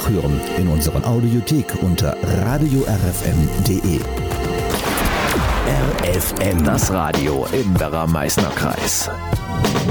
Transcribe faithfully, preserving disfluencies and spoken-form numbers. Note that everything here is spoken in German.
nachhören in unserer Audiothek unter radio r f m punkt d e. R F M, das Radio im Werra-Meißner Kreis.